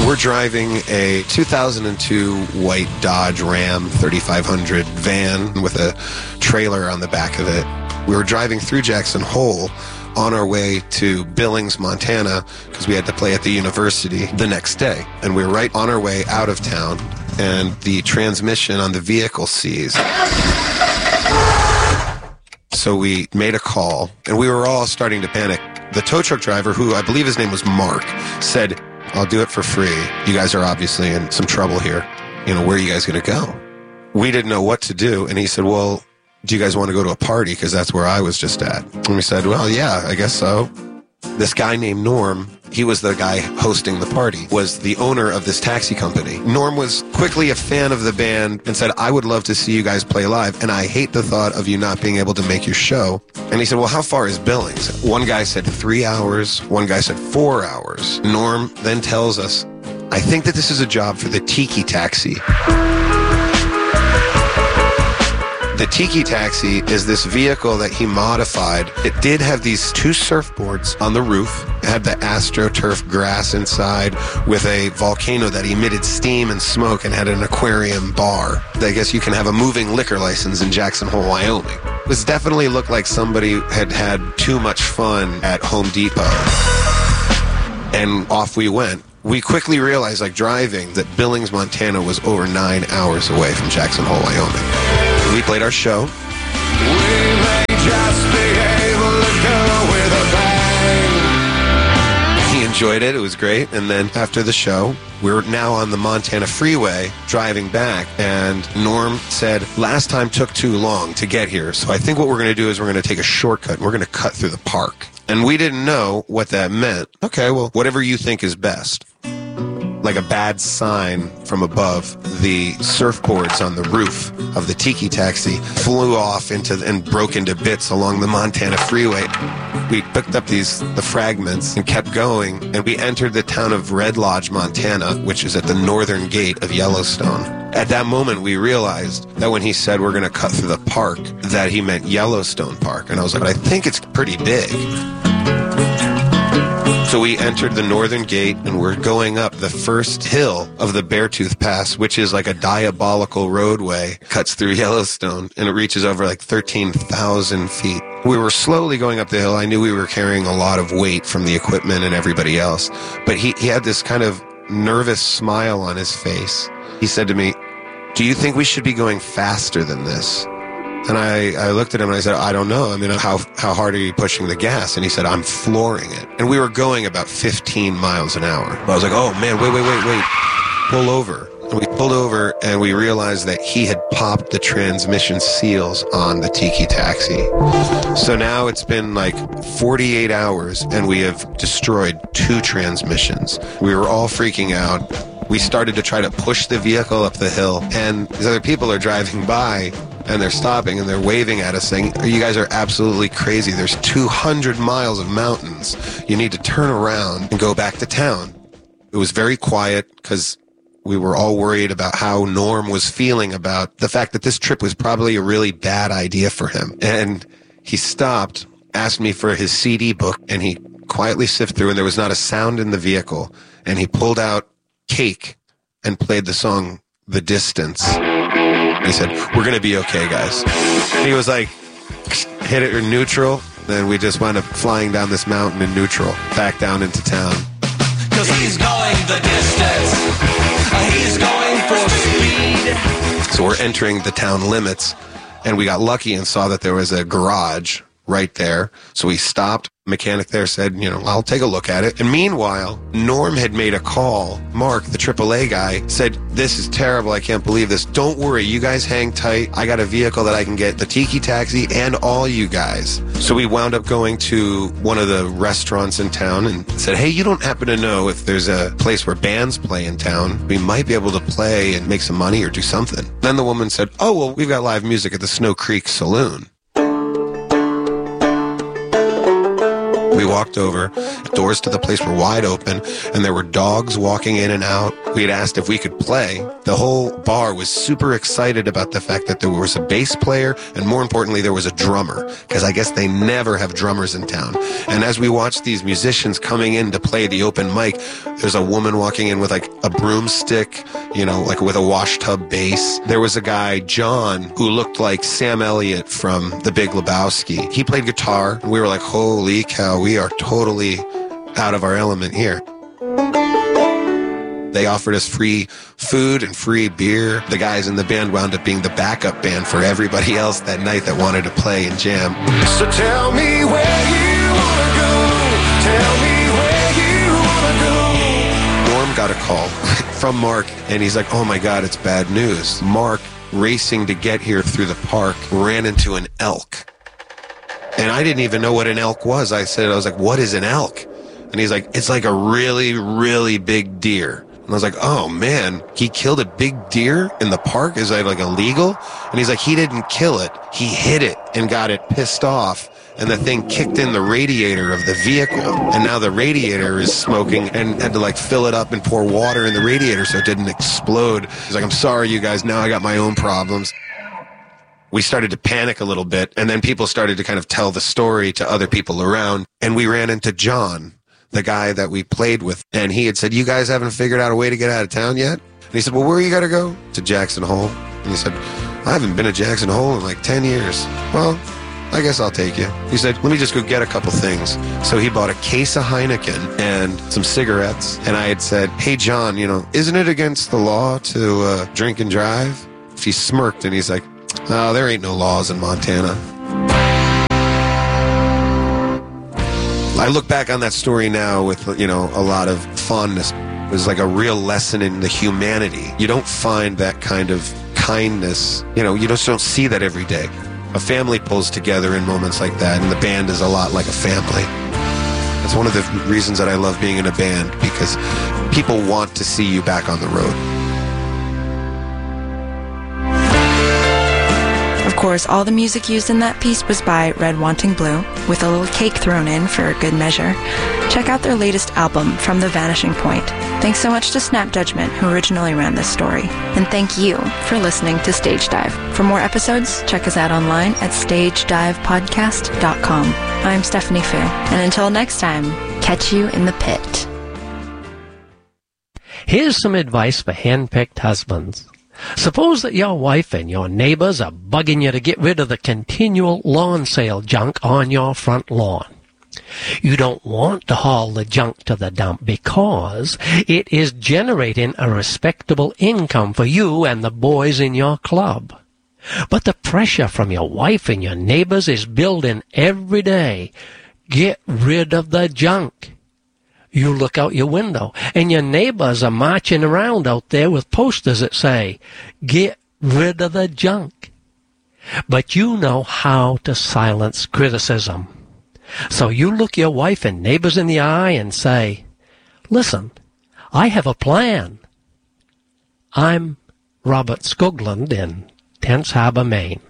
We're driving a 2002 white Dodge Ram 3500 van with a trailer on the back of it. We were driving through Jackson Hole on our way to Billings, Montana, because we had to play at the university the next day. And we were right on our way out of town, and the transmission on the vehicle seized. So we made a call, and we were all starting to panic. The tow truck driver, who I believe his name was Mark, said, "I'll do it for free. You guys are obviously in some trouble here. Where are you guys going to go?" We didn't know what to do, and he said, "Well, do you guys want to go to a party? Because that's where I was just at." And we said, "Well, yeah, I guess so." This guy named Norm, he was the guy hosting the party, was the owner of this taxi company. Norm was quickly a fan of the band and said, "I would love to see you guys play live, and I hate the thought of you not being able to make your show." And he said, "Well, how far is Billings?" One guy said 3 hours. One guy said 4 hours. Norm then tells us, "I think that this is a job for the Tiki Taxi." The Tiki Taxi is this vehicle that he modified. It did have these 2 surfboards on the roof. It had the AstroTurf grass inside with a volcano that emitted steam and smoke and had an aquarium bar. I guess you can have a moving liquor license in Jackson Hole, Wyoming. This definitely looked like somebody had had too much fun at Home Depot. And off we went. We quickly realized, driving, that Billings, Montana was over 9 hours away from Jackson Hole, Wyoming. We played our show. We may just be able to go with a bang. He enjoyed it. It was great. And then after the show, we're now on the Montana Freeway driving back. And Norm said, "Last time took too long to get here. So I think what we're going to do is we're going to take a shortcut and we're going to cut through the park." And we didn't know what that meant. Okay, well, whatever you think is best. Like a bad sign from above, the surfboards on the roof of the Tiki Taxi flew off and broke into bits along the Montana Freeway. We picked up the fragments and kept going, and we entered the town of Red Lodge, Montana, which is at the northern gate of Yellowstone. At that moment, we realized that when he said we're going to cut through the park, that he meant Yellowstone Park. And I was like, "I think it's pretty big." So we entered the northern gate, and we're going up the first hill of the Beartooth Pass, which is like a diabolical roadway, cuts through Yellowstone, and it reaches over 13,000 feet. We were slowly going up the hill. I knew we were carrying a lot of weight from the equipment and everybody else, but he had this kind of nervous smile on his face. He said to me, "Do you think we should be going faster than this?" And I looked at him and I said, "I don't know. How hard are you pushing the gas?" And he said, "I'm flooring it." And we were going about 15 miles an hour. I was like, "Oh man, wait. Pull over." And we pulled over and we realized that he had popped the transmission seals on the Tiki Taxi. So now it's been 48 hours and we have destroyed 2 transmissions. We were all freaking out. We started to try to push the vehicle up the hill, and these other people are driving by and they're stopping and they're waving at us saying, "You guys are absolutely crazy. There's 200 miles of mountains. You need to turn around and go back to town." It was very quiet because we were all worried about how Norm was feeling about the fact that this trip was probably a really bad idea for him. And he stopped, asked me for his CD book, and he quietly sifted through, and there was not a sound in the vehicle. And he pulled out Cake and played the song The Distance. He said, "We're going to be okay, guys." And he was like, hit it in neutral. Then we just wound up flying down this mountain in neutral, back down into town. 'Cause he's going the distance. He's going for speed. So we're entering the town limits, and we got lucky and saw that there was a garage right there. So we stopped. Mechanic there said, "I'll take a look at it." And meanwhile, Norm had made a call. Mark, the AAA guy, said, "This is terrible. I can't believe this. Don't worry. You guys hang tight. I got a vehicle that I can get the Tiki Taxi and all you guys." So we wound up going to one of the restaurants in town and said, "Hey, you don't happen to know if there's a place where bands play in town? We might be able to play and make some money or do something." Then the woman said, "Oh, well, we've got live music at the Snow Creek Saloon." We walked over, doors to the place were wide open, and there were dogs walking in and out. We had asked if we could play. The whole bar was super excited about the fact that there was a bass player, and more importantly, there was a drummer, because I guess they never have drummers in town. And as we watched these musicians coming in to play the open mic, there's a woman walking in with like a broomstick, you know, like with a wash tub bass. There was a guy, John, who looked like Sam Elliott from The Big Lebowski. He played guitar, and we were like, holy cow, we are totally out of our element here. They offered us free food and free beer. The guys in the band wound up being the backup band for everybody else that night that wanted to play and jam. So tell me where you want to go. Tell me where you want to go. Norm got a call from Mark, and he's like, oh my God, it's bad news. Mark, racing to get here through the park, ran into an elk. And I didn't even know what an elk was. I was like, what is an elk? And he's like, it's like a really, really big deer. And I was like, oh man, he killed a big deer in the park? Is that like illegal? And he's like, he didn't kill it. He hit it and got it pissed off. And the thing kicked in the radiator of the vehicle. And now the radiator is smoking and had to like fill it up and pour water in the radiator so it didn't explode. He's like, I'm sorry, you guys. Now I got my own problems. We started to panic a little bit, and then people started to kind of tell the story to other people around. And we ran into John, the guy that we played with, and he had said, you guys haven't figured out a way to get out of town yet? And he said, well, where you got to go? To Jackson Hole. And he said, I haven't been to Jackson Hole in like 10 years. Well, I guess I'll take you. He said, let me just go get a couple things. So he bought a case of Heineken and some cigarettes. And I had said, hey, John, you know, isn't it against the law to drink and drive? He smirked and he's like, no, there ain't no laws in Montana. I look back on that story now with, you know, a lot of fondness. It was like a real lesson in the humanity. You don't find that kind of kindness. You know, you just don't see that every day. A family pulls together in moments like that, and the band is a lot like a family. That's one of the reasons that I love being in a band, because people want to see you back on the road. Of course, all the music used in that piece was by Red Wanting Blue, with a little cake thrown in for good measure. Check out their latest album, From the Vanishing Point. Thanks so much to Snap Judgment, who originally ran this story. And thank you for listening to Stage Dive. For more episodes, check us out online at stagedivepodcast.com. I'm Stephanie Fu, and until next time, catch you in the pit. Here's some advice for hand-picked husbands. Suppose that your wife and your neighbors are bugging you to get rid of the continual lawn sale junk on your front lawn. You don't want to haul the junk to the dump because it is generating a respectable income for you and the boys in your club. But the pressure from your wife and your neighbors is building every day. Get rid of the junk. You look out your window, and your neighbors are marching around out there with posters that say, get rid of the junk. But you know how to silence criticism. So you look your wife and neighbors in the eye and say, listen, I have a plan. I'm Robert Skoglund in Tense Harbor, Maine.